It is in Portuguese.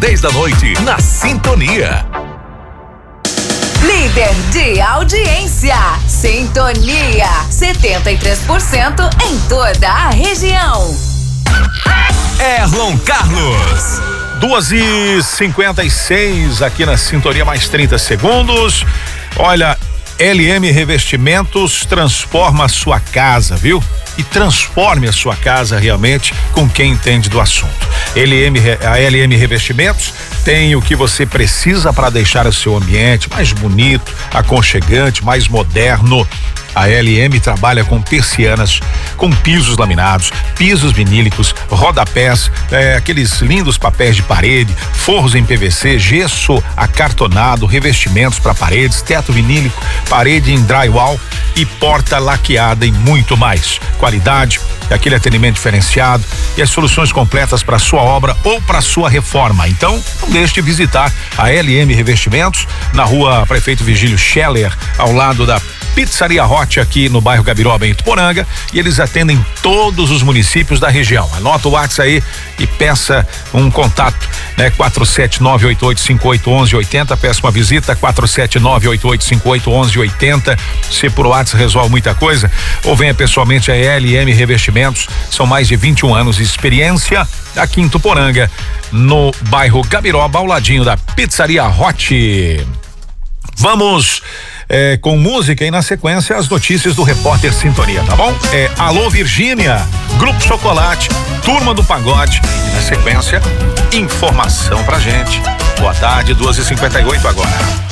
10 da noite, na Sintonia. Líder de audiência, Sintonia, 73% em toda a região. Erlon Carlos. 2h56 aqui na Sintonia, mais 30 segundos. Olha, LM Revestimentos transforma a sua casa, viu? E transforme a sua casa realmente com quem entende do assunto. A LM Revestimentos tem o que você precisa para deixar o seu ambiente mais bonito, aconchegante, mais moderno. A LM trabalha com persianas, com pisos laminados, pisos vinílicos, rodapés, aqueles lindos papéis de parede, forros em PVC, gesso acartonado, revestimentos para paredes, teto vinílico, parede em drywall e porta laqueada e muito mais. Qualidade, aquele atendimento diferenciado e as soluções completas para sua obra ou para sua reforma. Então, não deixe de visitar a LM Revestimentos na rua Prefeito Vigílio Scheller, ao lado da Pizzaria Hot, aqui no bairro Gabiroba, em Ituporanga, e eles atendem todos os municípios da região. Anota o WhatsApp aí e peça um contato, né? 47988581180, peça uma visita, 47988581180. Se por WhatsApp resolve muita coisa, ou venha pessoalmente a LM Revestimentos, são mais de 21 anos de experiência aqui em Ituporanga, no bairro Gabiroba, ao ladinho da Pizzaria Hot. Vamos com música e na sequência as notícias do Repórter Sintonia, tá bom? Alô Virgínia, Grupo Chocolate, Turma do Pagode e na sequência informação pra gente. Boa tarde, 2h58 agora.